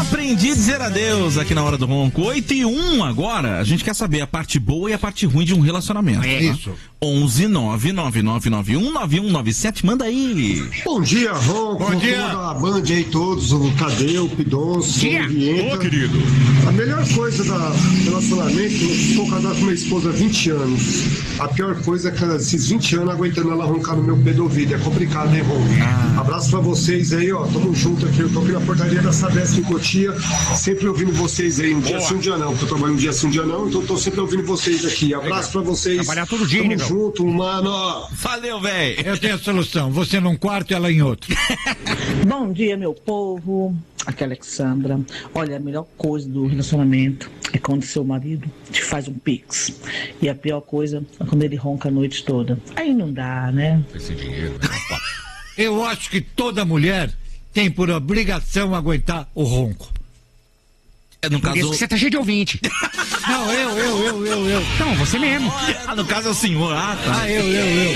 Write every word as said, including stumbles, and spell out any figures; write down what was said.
Aprendi a dizer adeus aqui na Hora do Ronco. oito e um agora. A gente quer saber a parte boa e a parte ruim de um relacionamento. É tá? isso. onze nove nove nove nove um nove um nove sete. Manda aí. Bom dia, Ronco. Bom dia. Da Band aí todos, o Tadeu, o Pidonço, o Vieta. Ô, querido. A melhor coisa da relacionamento, eu estou casado com minha esposa há vinte anos. A pior coisa é que esses vinte anos aguentando ela roncar no meu pé do ouvido. É complicado, hein, Ronco? Ah. Abraço pra vocês aí, ó. Tamo junto aqui. Eu tô aqui na portaria da Sabesp em Cotia, sempre ouvindo vocês aí. Um dia sim, um dia não. Porque eu trabalho um dia sim, um dia não. Então eu tô sempre ouvindo vocês aqui. Abraço pra vocês. Trabalhar todo dia, Tamo né, junto, mano. Valeu, velho. Eu tenho a solução. Você num quarto e ela em outro. Bom dia, meu povo. Aqui é a Alexandra. Olha, a melhor coisa do relacionamento é quando seu marido te faz um pix. E a pior coisa é quando ele ronca a noite toda. Aí não dá, né? Esse dinheiro. Eu acho que toda mulher tem por obrigação aguentar o ronco. É, no caso... Você tá cheio de ouvinte. Não, eu, eu, eu, eu, eu. Não, você mesmo. Ah, no caso é o senhor. Ah, tá. Ah, eu, eu, eu.